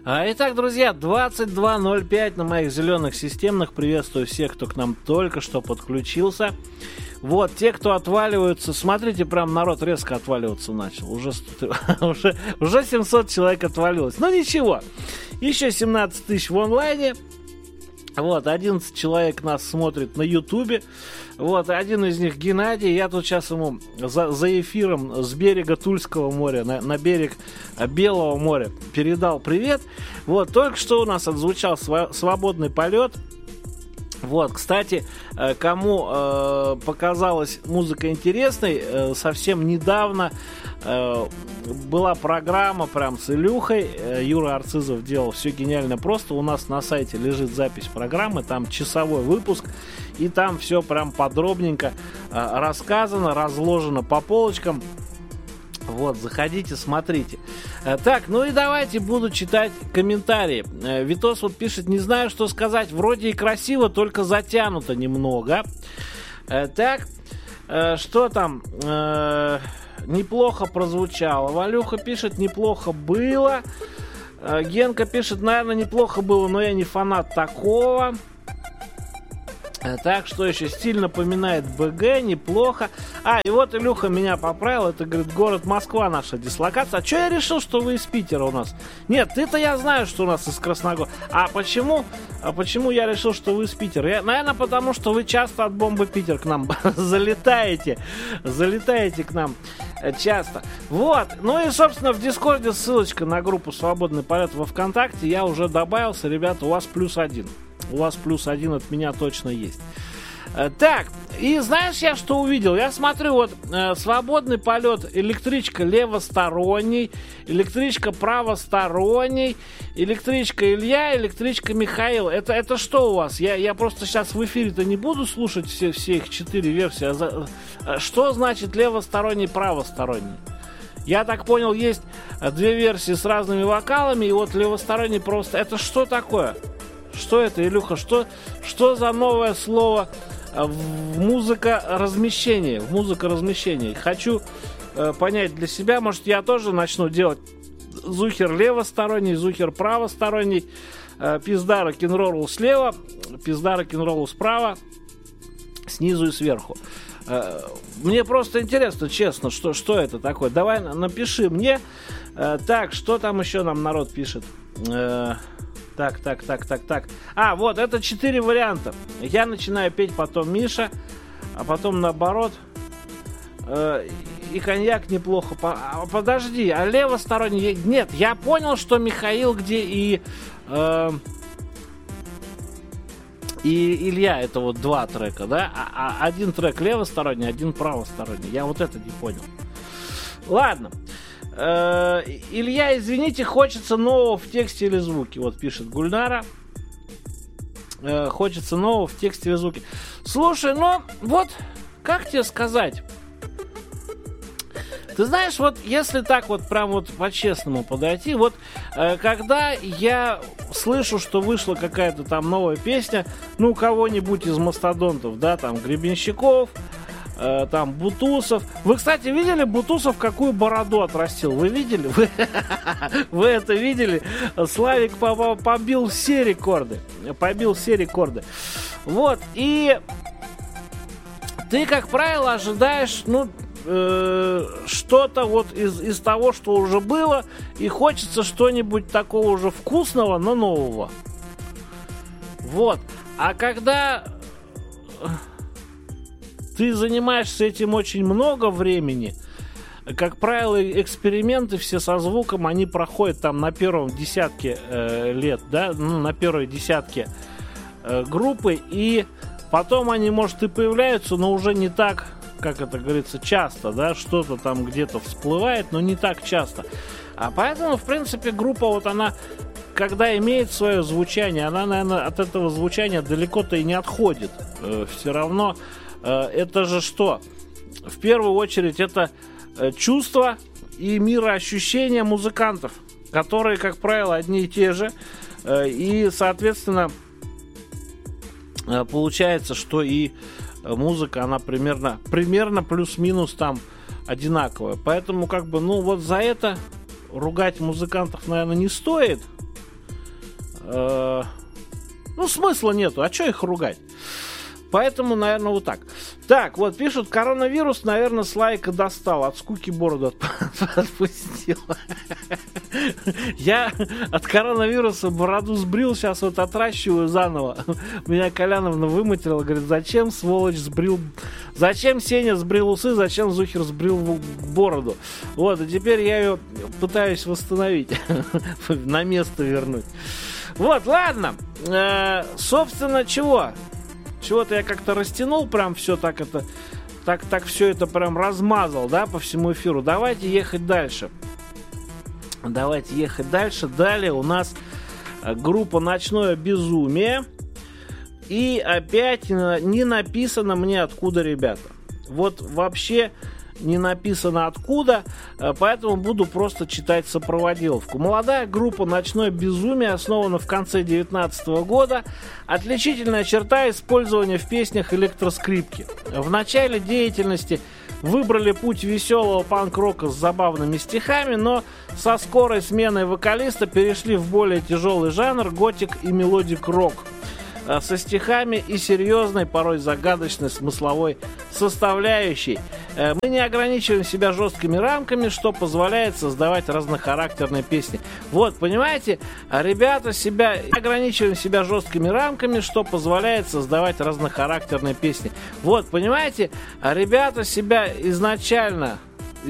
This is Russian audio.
Итак, друзья, 22:05 на моих зеленых системных. Приветствую всех, кто к нам только что подключился. Вот, те, кто отваливаются, смотрите, прям народ резко отваливаться начал. Уже 700 человек отвалилось. Но ничего, еще 17 тысяч в онлайне. Вот, 11 человек нас смотрит на Ютубе. Вот, один из них Геннадий. Я тут сейчас ему за эфиром с берега Тульского моря на берег Белого моря передал привет. Вот, только что у нас отзвучал свободный полет. Вот, кстати, кому показалась музыка интересной, совсем недавно была программа прям с Илюхой. Юра Арцизов делал все гениально просто. У нас на сайте лежит запись программы, там часовой выпуск, и там все прям подробненько рассказано, разложено по полочкам. Вот, заходите, смотрите. Так, ну и давайте буду читать комментарии. Витос вот пишет: не знаю, что сказать. Вроде и красиво, только затянуто немного. Так, что там? Неплохо прозвучало. Валюха пишет: неплохо было. Генка пишет: наверное, неплохо было, но я не фанат такого. Так, что еще? Стиль напоминает БГ, неплохо. И вот Илюха меня поправил. Это, говорит, город Москва наша дислокация. А что я решил, что вы из Питера у нас? Нет, это я знаю, что у нас из Красногорска. Почему я решил, что вы из Питера? Наверное, потому что вы часто от бомбы Питер к нам залетаете. Залетаете к нам часто. Вот. Ну и, собственно, в Дискорде ссылочка на группу «Свободный полет» во ВКонтакте. Я уже добавился. Ребята, у вас +1. У вас +1 от меня точно есть. Так, и знаешь, я что увидел? Я смотрю, вот свободный полет, электричка левосторонний, электричка правосторонний, электричка Илья, электричка Михаил. Это что у вас? Я просто сейчас в эфире-то не буду слушать все их 4 версии. Что значит левосторонний, правосторонний? Я так понял, есть 2 версии с разными вокалами, и вот левосторонний просто... Это что такое? Что это, Илюха? Что за новое слово в музыкоразмещении? В музыкоразмещении. Хочу понять для себя. Может, я тоже начну делать зухер левосторонний, зухер правосторонний, пизда рок-н-роллу слева, пизда рок-н-роллу справа, снизу и сверху. Мне просто интересно, честно, что это такое. Давай напиши мне. Так, что там еще нам народ пишет? Так. Вот, это 4 варианта. Я начинаю петь, потом Миша, а потом наоборот. И коньяк неплохо. Подожди, а левосторонний... Нет, я понял, что Михаил, где и Илья, это вот 2 трека, да? Один трек левосторонний, один правосторонний. Я вот это не понял. Ладно. Илья, извините, хочется нового в тексте или звуке. Вот пишет Гульнара. Хочется нового в тексте или звуке. Слушай, ну вот, как тебе сказать? Ты знаешь, вот если так вот прям вот по-честному подойти, вот когда я слышу, что вышла какая-то там новая песня, ну, кого-нибудь из мастодонтов, да, там, Гребенщиков, там Бутусов. Вы, кстати, видели, Бутусов какую бороду отрастил? Вы видели? Вы это видели? Славик побил все рекорды. Вот. И ты, как правило, ожидаешь, ну, что-то вот из того, что уже было, и хочется что-нибудь такого уже вкусного, но нового. Вот. А когда ты занимаешься этим очень много времени, как правило, эксперименты все со звуком, они проходят там на первом десятке лет, да, ну, на первой десятке группы, и потом они, может, и появляются, но уже не так, как это говорится, часто, да, что-то там где-то всплывает, но не так часто. А поэтому, в принципе, группа вот она, когда имеет свое звучание, она, наверное, от этого звучания далеко-то и не отходит. Все равно это же что? В первую очередь это чувства и мироощущения музыкантов, которые, как правило, одни и те же. И, соответственно, получается, что и музыка, она примерно плюс-минус там одинаковая. Поэтому, как бы, ну, вот за это ругать музыкантов, наверное, не стоит. Ну, смысла нету, а что их ругать? Поэтому, наверное, вот так. Так, вот пишут, коронавирус, наверное, с лайка достал. От скуки бороду отпустил. Я от коронавируса бороду сбрил, сейчас вот отращиваю заново. Меня Коляновна выматерила, говорит, зачем, сволочь, сбрил... Зачем Сеня сбрил усы, зачем Зухер сбрил бороду? Вот, и теперь я ее пытаюсь восстановить, на место вернуть. Вот, ладно. Собственно, чего? Чего-то я как-то растянул, прям все так это, так все это прям размазал, да, по всему эфиру. Давайте ехать дальше. Далее у нас группа «Ночное безумие». И опять не написано мне откуда, ребята. Вот вообще не написано откуда, поэтому буду просто читать сопроводиловку. Молодая группа «Ночное безумие» основана в конце 2019 года. Отличительная черта — использования в песнях электроскрипки. В начале деятельности выбрали путь веселого панк-рока с забавными стихами, но со скорой сменой вокалиста перешли в более тяжелый жанр — готик и мелодик-рок, со стихами и серьезной, порой загадочной смысловой составляющей. Мы не ограничиваем себя жесткими рамками, что позволяет создавать разнохарактерные песни. Вот, понимаете, ребята ограничиваем себя жесткими рамками, что позволяет создавать разнохарактерные песни. Вот, понимаете, ребята себя изначально